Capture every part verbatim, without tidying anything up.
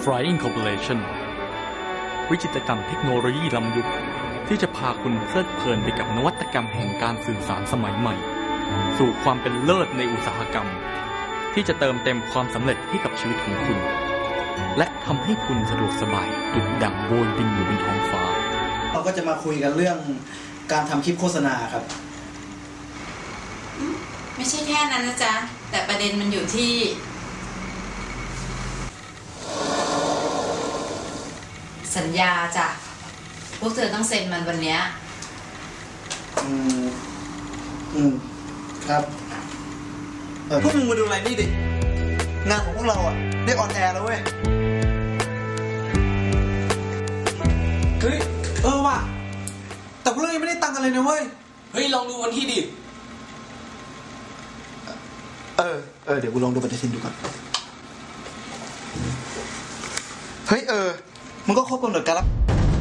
Flying Corporation วิจิตรกรรมเทคโนโลยีล้ำยุคที่จะพาคุณเพลิดเพลินไปกับนวัตกรรมแห่งการสื่อสารสมัยใหม่สู่ความเป็นเลิศในอุตสาหกรรมที่จะเติมเต็มความสำเร็จให้กับชีวิตของคุณและทำให้คุณสะดวกสบายดุจดั่งโบยบินอยู่บนท้องฟ้าเราก็จะมาคุยกันเรื่องการทำคลิปโฆษณาครับไม่ใช่แค่นั้นนะจ๊ะแต่ประเด็นมันอยู่ที่สัญญาจ้ะพวกเธอต้องเซ็นมันวันนี้อืมอืมครับพวกมึงมาดูอะไรนี่ดิงานของพวกเราอ่ะได้ออนแอร์แล้วเว้ยเฮ้ยเออว่ะแต่พวกเรายังไม่ได้ตังค์อะไรนะเว้ยเฮ้ยลองดูวันที่ดิเออเออเดี๋ยวกูลองดูปฏิทินดูก่อนเฮ้ยเออมึงก็ครบกำหนดการรับ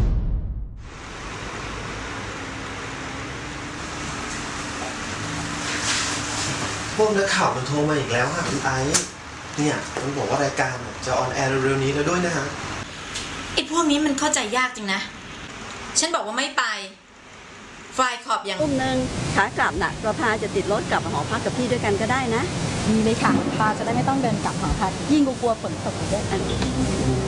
พวกนักข่าวมันโทรมาอีกแล้วค่ะคุณไอซ์เนี่ยมันบอกว่ารายการจะออนแอร์เร็วๆนี้แล้วด้วยนะฮะไอ้พวกนี้มันเข้าใจยากจริงนะฉันบอกว่าไม่ไปไฟขอบอย่างทุ่มหนึ่งขากลับน่ะเราพาจะติดรถกลับมาหอพักกับพี่ด้วยกันก็ได้นะดีเลยค่ะปาจะได้ไม่ต้องเดินกลับหอพักยิ่งกลัวฝนตกด้วย